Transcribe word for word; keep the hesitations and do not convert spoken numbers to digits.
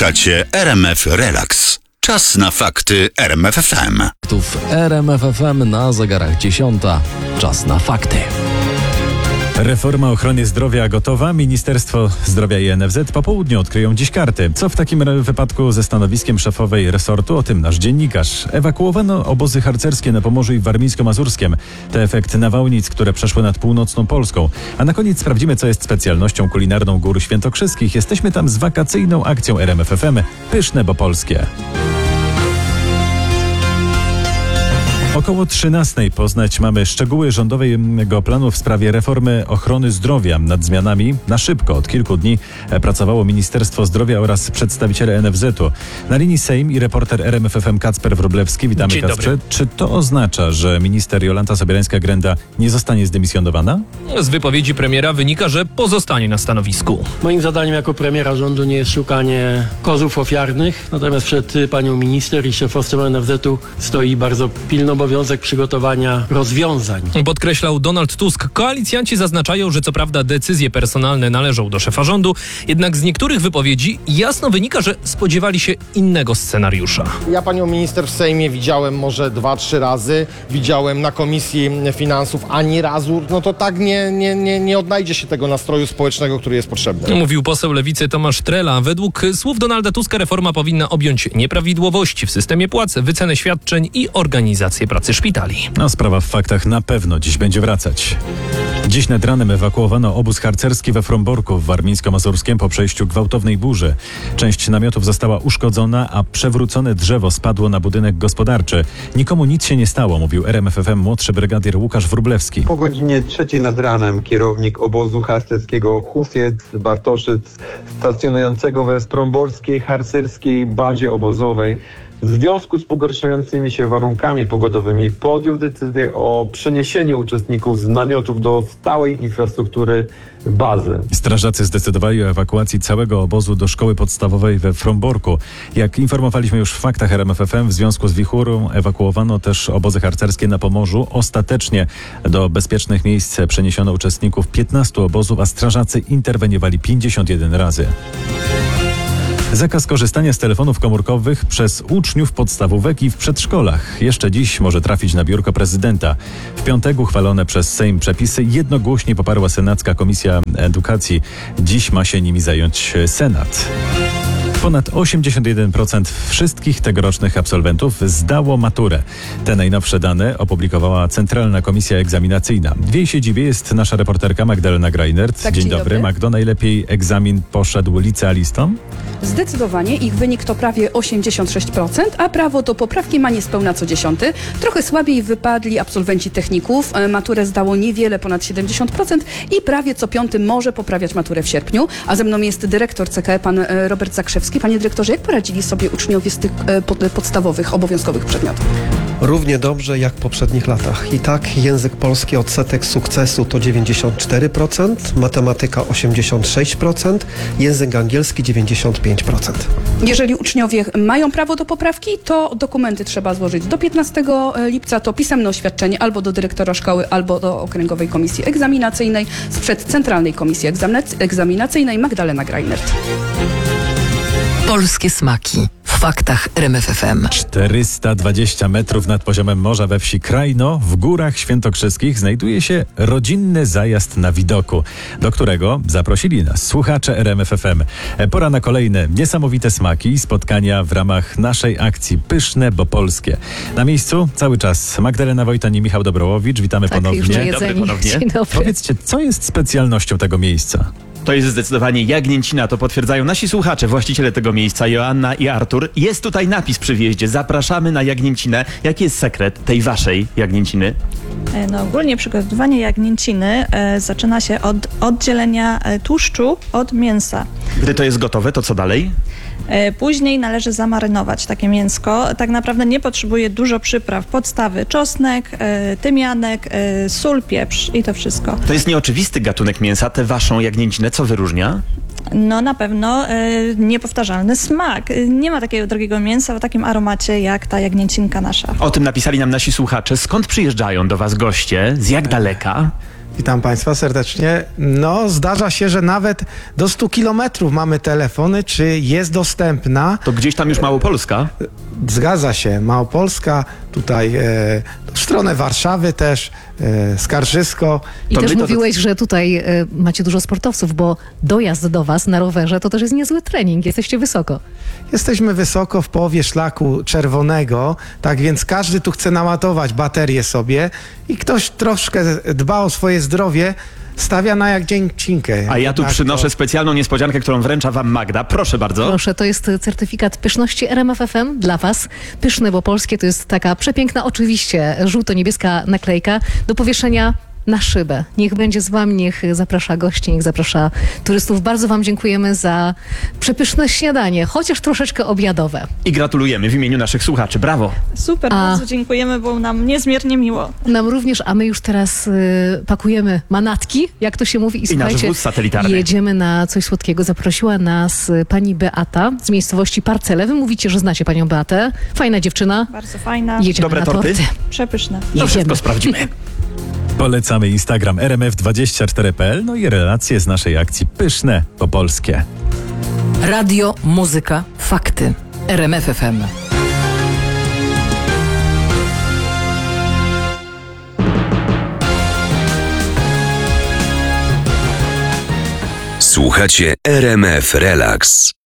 Słuchacie R M F Relax. Czas na fakty R M F F M. W R M F F M na zegarach dziesiąta. Czas na fakty. Reforma ochrony zdrowia gotowa. Ministerstwo Zdrowia i N F Z po południu odkryją dziś karty. Co w takim wypadku ze stanowiskiem szefowej resortu? O tym nasz dziennikarz. Ewakuowano obozy harcerskie na Pomorzu i w Warmińsko-Mazurskiem. To efekt nawałnic, które przeszły nad północną Polską. A na koniec sprawdzimy, co jest specjalnością kulinarną Gór Świętokrzyskich. Jesteśmy tam z wakacyjną akcją R M F F M. Pyszne, bo polskie. Około trzynastej poznać mamy szczegóły rządowego planu w sprawie reformy ochrony zdrowia. Nad zmianami na szybko od kilku dni pracowało Ministerstwo Zdrowia oraz przedstawiciele N F Z-u. Na linii Sejm i reporter R M F F M Kacper Wróblewski. Witamy, Dzień Kacprze. dobry. Czy to oznacza, że minister Jolanta Sobierańska-Grenda nie zostanie zdymisjonowana? Z wypowiedzi premiera wynika, że pozostanie na stanowisku. Moim zadaniem jako premiera rządu nie jest szukanie kozłów ofiarnych, natomiast przed panią minister i szefostwem N F Z-u stoi bardzo pilny obowiązek przygotowania rozwiązań. Podkreślał Donald Tusk. Koalicjanci zaznaczają, że co prawda decyzje personalne należą do szefa rządu, jednak z niektórych wypowiedzi jasno wynika, że spodziewali się innego scenariusza. Ja panią minister w Sejmie widziałem może dwa, trzy razy, widziałem na Komisji Finansów ani razu, no to tak nie, nie, nie, nie odnajdzie się tego nastroju społecznego, który jest potrzebny. Mówił poseł Lewicy Tomasz Trela. Według słów Donalda Tuska reforma powinna objąć nieprawidłowości w systemie płac, wycenę świadczeń i organizację pracy szpitali. No, sprawa w faktach na pewno dziś będzie wracać. Dziś nad ranem ewakuowano obóz harcerski we Fromborku w Warmińsko-Mazurskiem po przejściu gwałtownej burzy. Część namiotów została uszkodzona, a przewrócone drzewo spadło na budynek gospodarczy. Nikomu nic się nie stało, mówił R M F F M młodszy brygadier Łukasz Wróblewski. Po godzinie trzeciej nad ranem kierownik obozu harcerskiego Husiec Bartoszyc, stacjonującego we Fromborskiej harcerskiej bazie obozowej, w związku z pogarszającymi się warunkami pogodowymi podjął decyzję o przeniesieniu uczestników z namiotów do stałej infrastruktury bazy. Strażacy zdecydowali o ewakuacji całego obozu do szkoły podstawowej we Fromborku. Jak informowaliśmy już w faktach R M F F M, w związku z wichurą ewakuowano też obozy harcerskie na Pomorzu. Ostatecznie do bezpiecznych miejsc przeniesiono uczestników piętnastu obozów, a strażacy interweniowali pięćdziesiąt jeden razy. Zakaz korzystania z telefonów komórkowych przez uczniów podstawówek i w przedszkolach. Jeszcze dziś może trafić na biurko prezydenta. W piątek uchwalone przez Sejm przepisy jednogłośnie poparła Senacka Komisja Edukacji. Dziś ma się nimi zająć Senat. Ponad osiemdziesiąt jeden procent wszystkich tegorocznych absolwentów zdało maturę. Te najnowsze dane opublikowała Centralna Komisja Egzaminacyjna. W jej siedzibie jest nasza reporterka Magdalena Greinert. Tak, dzień, dzień dobry. dobry. Magdo, najlepiej egzamin poszedł licealistom? Zdecydowanie ich wynik to prawie osiemdziesiąt sześć procent, a prawo do poprawki ma niespełna co dziesiąty. Trochę słabiej wypadli absolwenci techników. Maturę zdało niewiele ponad siedemdziesiąt procent i prawie co piąty może poprawiać maturę w sierpniu. A ze mną jest dyrektor C K E, pan Robert Zakrzewski. Panie dyrektorze, jak poradzili sobie uczniowie z tych podstawowych, obowiązkowych przedmiotów? Równie dobrze jak w poprzednich latach. I tak język polski odsetek sukcesu to dziewięćdziesiąt cztery procent, matematyka osiemdziesiąt sześć procent, język angielski dziewięćdziesiąt pięć procent. Jeżeli uczniowie mają prawo do poprawki, to dokumenty trzeba złożyć do piętnastego lipca. To pisemne oświadczenie albo do dyrektora szkoły, albo do Okręgowej Komisji Egzaminacyjnej. Sprzed Centralnej Komisji Egzaminacyjnej Magdalena Greinert. Polskie smaki w faktach R M F F M. czterysta dwadzieścia metrów nad poziomem morza we wsi Krajno w Górach Świętokrzyskich znajduje się rodzinny zajazd na widoku, do którego zaprosili nas słuchacze R M F F M. Pora na kolejne niesamowite smaki i spotkania w ramach naszej akcji Pyszne, bo polskie. Na miejscu cały czas Magdalena Wojtan i Michał Dobrołowicz. Witamy Tak, ponownie. już najedzeni. ponownie. Dzień dobry. Powiedzcie, co jest specjalnością tego miejsca? To jest zdecydowanie jagnięcina, to potwierdzają nasi słuchacze, właściciele tego miejsca, Joanna i Artur. Jest tutaj napis przy wjeździe, zapraszamy na jagnięcinę. Jaki jest sekret tej waszej jagnięciny? No, ogólnie przygotowanie jagnięciny e, zaczyna się od oddzielenia e, tłuszczu od mięsa. Gdy to jest gotowe, to co dalej? E, później należy zamarynować takie mięsko. Tak naprawdę nie potrzebuje dużo przypraw. Podstawy: czosnek, e, tymianek, e, sól, pieprz i to wszystko. To jest nieoczywisty gatunek mięsa, tę waszą jagnięcinę co wyróżnia? No na pewno e, niepowtarzalny smak. E, Nie ma takiego drogiego mięsa o takim aromacie jak ta jagnięcinka nasza. O tym napisali nam nasi słuchacze. Skąd przyjeżdżają do was goście? Z jak daleka? Witam Państwa serdecznie. No, zdarza się, że nawet do stu kilometrów mamy telefony, czy jest dostępna. To gdzieś tam już Małopolska? Zgadza się, Małopolska, tutaj e, w stronę Warszawy też, e, Skarżysko. I To też my to- mówiłeś, że tutaj e, macie dużo sportowców, bo dojazd do was na rowerze to też jest niezły trening, jesteście wysoko. Jesteśmy wysoko w połowie szlaku czerwonego, tak więc każdy tu chce naładować baterię sobie i ktoś troszkę dba o swoje zdrowie, stawia na jak dzięcinkę. A ja tu Jednak przynoszę to- specjalną niespodziankę, którą wręcza wam Magda. Proszę bardzo. Proszę, to jest certyfikat pyszności R M F F M dla was. Pyszne, bo polskie to jest taka przepiękna, oczywiście, żółto-niebieska naklejka do powieszenia na szybę. Niech będzie z wami, niech zaprasza gości, niech zaprasza turystów. Bardzo wam dziękujemy za przepyszne śniadanie, chociaż troszeczkę obiadowe. I gratulujemy w imieniu naszych słuchaczy. Brawo. Super, A- bardzo dziękujemy, było nam niezmiernie miło. Nam również, a my już teraz y, pakujemy manatki, jak to się mówi. I, I nasz słuchajcie, wóz satelitarny. jedziemy na coś słodkiego. Zaprosiła nas y, pani Beata z miejscowości Parcele. Wy mówicie, że znacie panią Beatę. Fajna dziewczyna. Bardzo fajna, Jedziemy Dobre na torty? torty. przepyszne. To Jedziemy. wszystko sprawdzimy. Polecamy Instagram R M F dwadzieścia cztery kropka p l, no i relacje z naszej akcji Pyszne po polskie. Radio, muzyka, fakty. R M F F M. Słuchacie R M F Relax.